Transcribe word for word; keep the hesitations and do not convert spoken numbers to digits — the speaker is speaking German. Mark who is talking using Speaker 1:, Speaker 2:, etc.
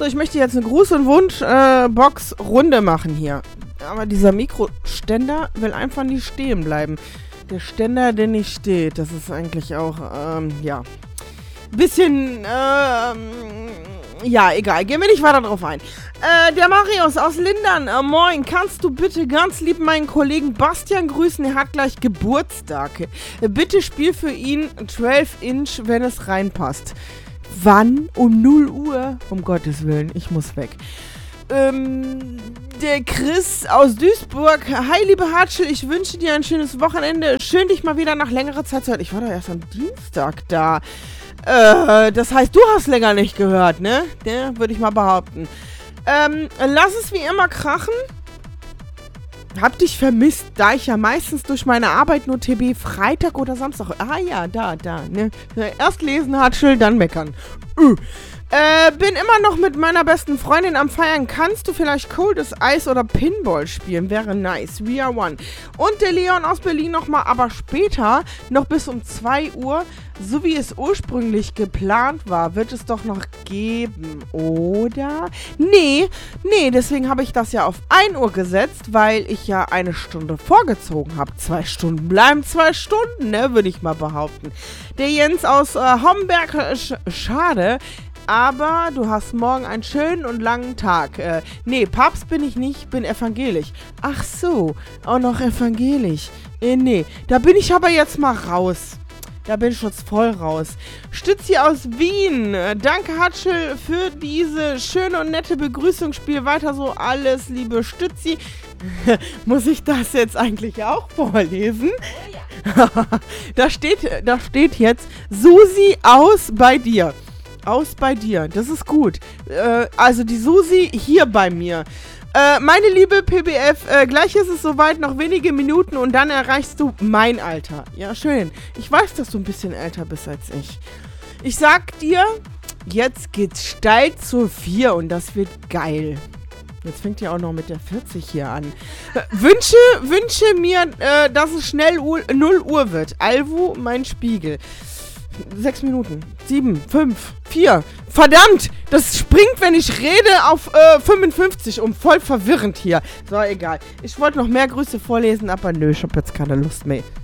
Speaker 1: So, ich möchte jetzt eine Gruß- und Wunsch-Box-Runde machen hier. Aber dieser Mikroständer will einfach nicht stehen bleiben. Der Ständer, der nicht steht, das ist eigentlich auch, ähm, ja, bisschen, ähm, ja, egal. Gehen wir nicht weiter drauf ein. Äh, der Marius aus Lindern, äh, moin, kannst du bitte ganz lieb meinen Kollegen Bastian grüßen? Er hat gleich Geburtstag. Äh, bitte spiel für ihn zwölf Inch, wenn es reinpasst. Wann? Um null Uhr? Um Gottes Willen, ich muss weg. Ähm, der Chris aus Duisburg. Hi, liebe Hartschel, ich wünsche dir ein schönes Wochenende. Schön, dich mal wieder nach längerer Zeit zu hören. Ich war doch erst am Dienstag da. Äh, das heißt, du hast länger nicht gehört, ne? Ja, würde ich mal behaupten. Ähm, lass es wie immer krachen. Hab dich vermisst, da ich ja meistens durch meine Arbeit nur T B Freitag oder Samstag... Ah ja, da, da, ne? Erst lesen, Hartschel, dann meckern. Äh. Äh, bin immer noch mit meiner besten Freundin am Feiern. Kannst du vielleicht Coldes Eis oder Pinball spielen? Wäre nice. We are one. Und der Leon aus Berlin nochmal, aber später, noch bis um zwei Uhr, so wie es ursprünglich geplant war, wird es doch noch geben, oder? Nee, nee, deswegen habe ich das ja auf ein Uhr gesetzt, weil ich ja eine Stunde vorgezogen habe. Zwei Stunden bleiben zwei Stunden, ne, würde ich mal behaupten. Der Jens aus äh, Homberg, äh, sch schade, aber du hast morgen einen schönen und langen Tag. Äh, nee, Papst bin ich nicht, bin evangelisch. Ach so, auch noch evangelisch. Äh, nee, da bin ich aber jetzt mal raus. Da bin ich jetzt voll raus. Stützi aus Wien. Äh, danke, Hatschel, für diese schöne und nette Begrüßung. Spiel weiter so. Alles Liebe, Stützi. Muss ich das jetzt eigentlich auch vorlesen? Oh ja. da, steht, da steht jetzt Susi aus bei dir. Aus bei dir. Das ist gut. Äh, also die Susi hier bei mir. Äh, meine liebe P B F, äh, gleich ist es soweit, noch wenige Minuten und dann erreichst du mein Alter. Ja, schön. Ich weiß, dass du ein bisschen älter bist als ich. Ich sag dir, jetzt geht's steil zur vier und das wird geil. Jetzt fängt ja auch noch mit der vierzig hier an. Äh, wünsche, wünsche mir, äh, dass es schnell null Uhr wird. Alvu, mein Spiegel. Sechs Minuten. Sieben, fünf, vier. Verdammt! Das springt, wenn ich rede, auf äh, fünfundfünfzig um. Voll verwirrend hier. So, egal. Ich wollte noch mehr Grüße vorlesen, aber nö, ich habe jetzt keine Lust mehr.